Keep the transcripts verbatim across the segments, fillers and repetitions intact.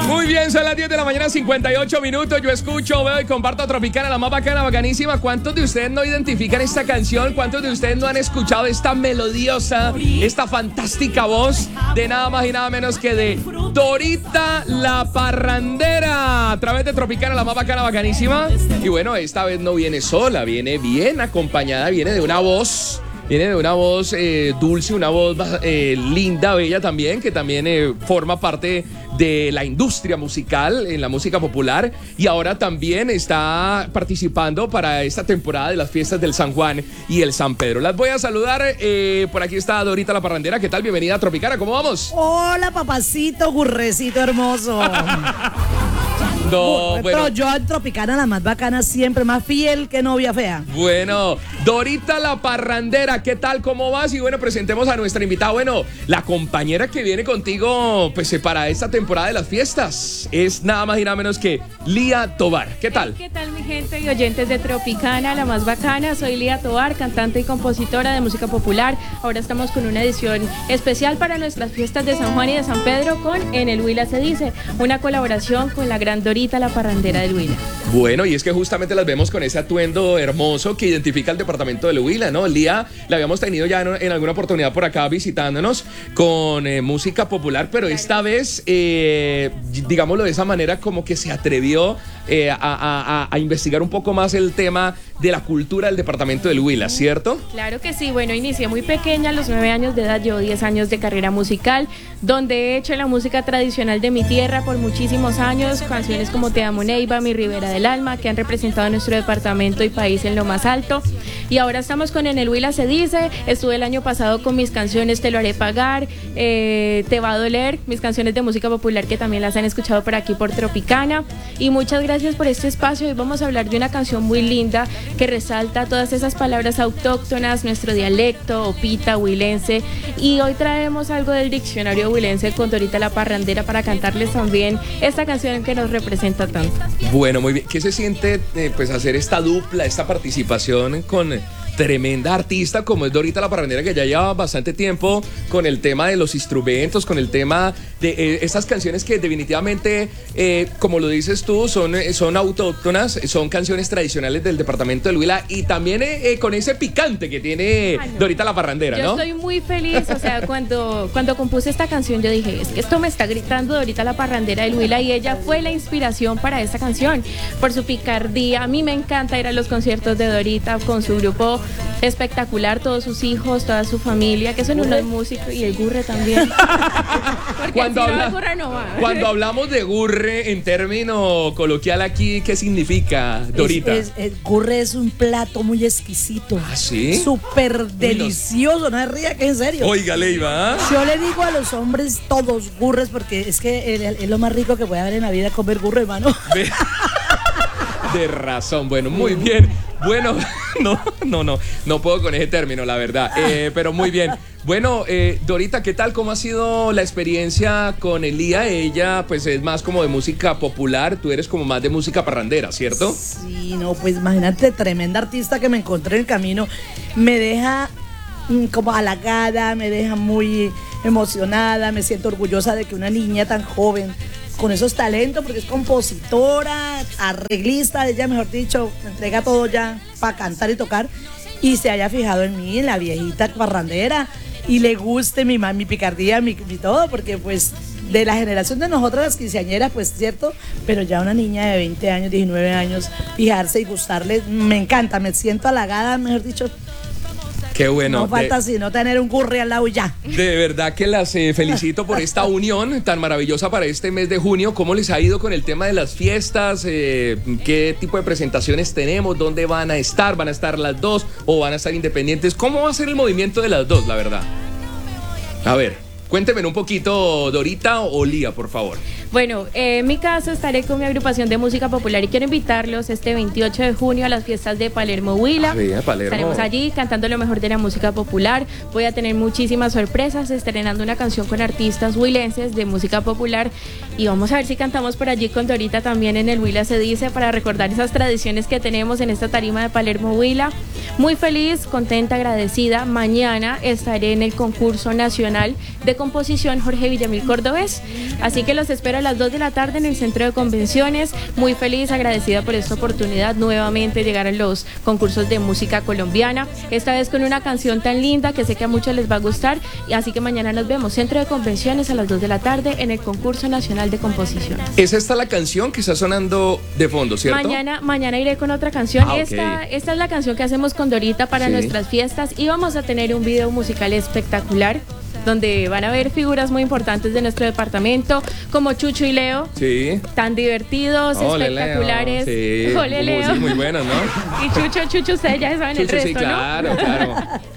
Muy bien, son las diez de la mañana, cincuenta y ocho minutos. Yo escucho, veo y comparto Tropicana, la más bacana, bacanísima. ¿Cuántos de ustedes no identifican esta canción? ¿Cuántos de ustedes no han escuchado esta melodiosa, esta fantástica voz de nada más y nada menos que de Dorita la Parrandera? A través de Tropicana, la más bacana, bacanísima. Y bueno, esta vez no viene sola, viene bien acompañada, viene de una voz... Viene de una voz eh, dulce, una voz eh, linda, bella también, que también eh, forma parte de la industria musical, en la música popular, y ahora también está participando para esta temporada de las fiestas del San Juan y el San Pedro. Las voy a saludar, eh, por aquí está Dorita la Parrandera. ¿Qué tal? Bienvenida a Tropicana, ¿cómo vamos? Hola, papacito, gurrecito hermoso. No, bueno. Yo en Tropicana, la más bacana, siempre más fiel que novia fea. Bueno, Dorita la Parrandera, ¿qué tal? ¿Cómo vas? Y bueno, presentemos a nuestra invitada. Bueno, la compañera que viene contigo pues para esta temporada de las fiestas es nada más y nada menos que Lía Tovar. ¿Qué tal? ¿Qué tal, mi gente y oyentes de Tropicana, la más bacana? Soy Lía Tovar, cantante y compositora de música popular. Ahora estamos con una edición especial para nuestras fiestas de San Juan y de San Pedro con En el Huila se dice, una colaboración con la gran Dorita la Parrandera del Huila. Bueno, y es que justamente las vemos con ese atuendo hermoso que identifica el departamento del Huila, ¿no? Lía la habíamos tenido ya en, en alguna oportunidad por acá visitándonos con eh, música popular, pero esta vez, eh, digámoslo de esa manera, como que se atrevió eh, a, a, a investigar un poco más el tema de la cultura del departamento del Huila, ¿cierto? Claro que sí. Bueno, inicié muy pequeña, a los nueve años de edad, llevo diez años de carrera musical, donde he hecho la música tradicional de mi tierra por muchísimos años, canciones como Te amo Neiva, Mi Ribera del Alma, que han representado a nuestro departamento y país en lo más alto. Y ahora estamos con En el Huila se dice. Estuve el año pasado con mis canciones Te lo haré pagar, eh, Te va a doler, mis canciones de música popular que también las han escuchado por aquí por Tropicana. Y muchas gracias por este espacio. Hoy vamos a hablar de una canción muy linda que resalta todas esas palabras autóctonas, nuestro dialecto, opita, huilense. Y hoy traemos algo del diccionario huilense con Dorita la Parrandera para cantarles también esta canción que nos representa tanto. Bueno, muy bien. ¿Qué se siente eh, pues hacer esta dupla, esta participación con tremenda artista como es Dorita la Parrandera, que ya lleva bastante tiempo con el tema de los instrumentos, con el tema de eh, estas canciones que definitivamente, eh, como lo dices tú, son, eh, son autóctonas, son canciones tradicionales del departamento del Huila y también eh, eh, con ese picante que tiene ah, no. Dorita la Parrandera, yo ¿no? Yo estoy muy feliz, o sea, cuando, cuando compuse esta canción yo dije, es que esto me está gritando Dorita la Parrandera del Huila, y ella fue la inspiración para esta canción, por su picardía. A mí me encanta ir a los conciertos de Dorita con su grupo espectacular, todos sus hijos, toda su familia, que son unos músicos, y el gurre también. Porque cuando, si habla, no, gurre no va. Cuando hablamos de gurre en término coloquial aquí, ¿qué significa, Dorita? Es, es, el gurre es un plato muy exquisito. ¿Ah, sí? Súper delicioso, no es ría, que es en serio. Oiga, Leiva. Yo le digo a los hombres todos gurres, porque es que es, es lo más rico que puede haber en la vida, comer gurre, hermano. De razón, bueno, muy bien. Bueno, no, no, no, no puedo con ese término, la verdad, eh, pero muy bien. Bueno, eh, Dorita, ¿qué tal? ¿Cómo ha sido la experiencia con Elía? Ella, pues, es más como de música popular, tú eres como más de música parrandera, ¿cierto? Sí, no, pues, imagínate, tremenda artista que me encontré en el camino. Me deja mm, como halagada, me deja muy emocionada, me siento orgullosa de que una niña tan joven, con esos talentos, porque es compositora, arreglista, ella, mejor dicho, entrega todo ya para cantar y tocar, y se haya fijado en mí, en la viejita parrandera, y le guste mi, mi picardía, mi, mi todo, porque pues de la generación de nosotras las quinceañeras, pues cierto, pero ya una niña de veinte años, diecinueve años, fijarse y gustarle, me encanta, me siento halagada, mejor dicho. Qué bueno. No falta de, sino tener un curry al lado y ya. De verdad que las eh, felicito por esta unión tan maravillosa para este mes de junio. ¿Cómo les ha ido con el tema de las fiestas? Eh, ¿Qué tipo de presentaciones tenemos? ¿Dónde van a estar? ¿Van a estar las dos o van a estar independientes? ¿Cómo va a ser el movimiento de las dos, la verdad? A ver, cuéntenme un poquito, Dorita o Lía, por favor. Bueno, eh, en mi caso estaré con mi agrupación de música popular y quiero invitarlos este veintiocho de junio a las fiestas de Palermo Huila. Ah, Palermo. Estaremos allí cantando lo mejor de la música popular. Voy a tener muchísimas sorpresas, estrenando una canción con artistas huilenses de música popular y vamos a ver si cantamos por allí con Dorita también en el Huila se dice, para recordar esas tradiciones que tenemos en esta tarima de Palermo Huila. Muy feliz, contenta, agradecida. Mañana estaré en el concurso nacional de Composición Jorge Villamil Cordobés. Así que los espero a las dos de la tarde en el Centro de Convenciones. Muy feliz, agradecida por esta oportunidad nuevamente llegar a los concursos de música colombiana. Esta vez con una canción tan linda que sé que a muchos les va a gustar. Y así que mañana nos vemos, Centro de Convenciones a las dos de la tarde en el Concurso Nacional de Composición. ¿Es esta la canción que está sonando de fondo, cierto? Mañana, mañana iré con otra canción. Ah, okay. esta, esta es la canción que hacemos con Dorita para sí. nuestras fiestas y vamos a tener un video musical espectacular donde van a ver figuras muy importantes de nuestro departamento, como Chucho y Leo, sí. tan divertidos, Ole, espectaculares. Leo. Sí. Ole, Leo. Sí, muy buenos, ¿no? Y Chucho, Chucho, ustedes ya saben Chucho, el resto, sí, claro, ¿no? claro.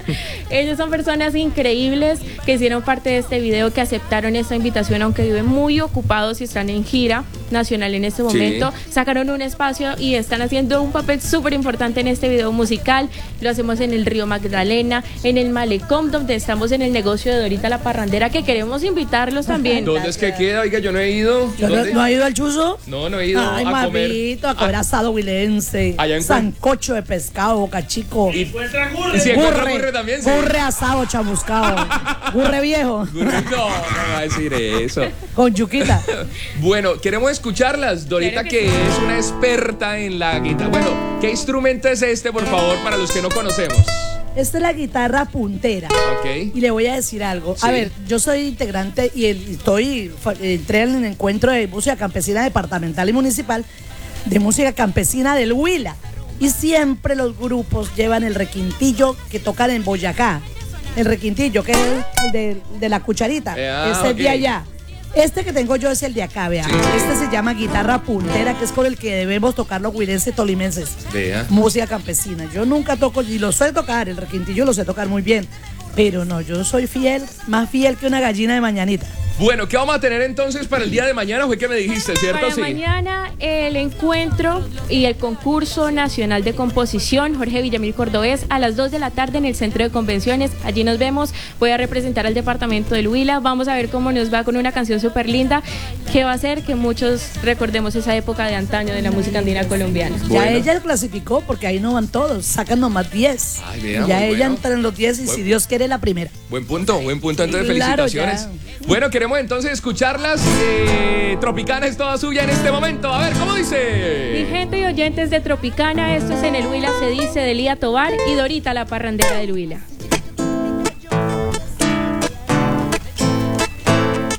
Ellos son personas increíbles que hicieron parte de este video, que aceptaron esta invitación, aunque viven muy ocupados y están en gira nacional en este momento. Sí. Sacaron un espacio y están haciendo un papel súper importante en este video musical. Lo hacemos en el Río Magdalena, en el Malecón, donde estamos en el negocio de Dorita la Parrandera, que queremos invitarlos también. ¿Dónde es que queda? Oiga, yo no he ido. ¿Yo no, ¿No ha ido al chuzo? No, no he ido Ay, a mamito, comer. a comer asado huilense, sancocho de pescado, boca chico. Y encuentra gurre. Y si encuentra gurre también, sí. Gurre asado chamuscado. Gurre viejo. Gurre, no, no va a decir eso. Con yuquita. Bueno, queremos escucharlas. Dorita, que, que sí. es una experta en la guitarra. Bueno, ¿qué instrumento es este, por favor, para los que no conocemos? Esta es la guitarra puntera. Ok. Y le voy a decir algo. Sí. A ver, yo soy integrante y estoy, entré en el encuentro de música campesina departamental y municipal de música campesina del Huila. Y siempre los grupos llevan el requintillo que tocan en Boyacá. El requintillo, que es el de, de la cucharita. Yeah, Ese okay. es de allá. Este que tengo yo es el de acá, vea. Sí. Este se llama guitarra puntera, que es con el que debemos tocar los huilenses tolimenses. Vea. Música campesina. Yo nunca toco, y lo sé tocar, el requintillo lo sé tocar muy bien. Pero no, yo soy fiel, más fiel que una gallina de mañanita. Bueno, ¿qué vamos a tener entonces para el día de mañana? Fue que me dijiste, ¿cierto? Para sí. mañana el encuentro y el concurso nacional de composición Jorge Villamil Cordobés a las dos de la tarde en el Centro de Convenciones. Allí nos vemos. Voy a representar al departamento del Huila. Vamos a ver cómo nos va con una canción súper linda que va a hacer que muchos recordemos esa época de antaño de la música andina colombiana. Bueno. Ya ella clasificó porque ahí no van todos, sacan nomás diez. Ay, vea, ya ella bueno. entra en los diez y buen, si Dios quiere la primera. Buen punto, buen punto. Entonces, claro, felicitaciones. Ya. Bueno, queremos entonces escucharlas. Eh, Tropicana es toda suya en este momento. A ver, ¿cómo dice? Mi gente y oyentes de Tropicana, esto es En el Huila se dice, de Lía Tobar y Dorita la Parrandera del Huila.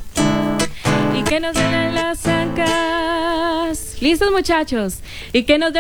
Y que nos den las zancas. ¿Listos, muchachos? Y que nos den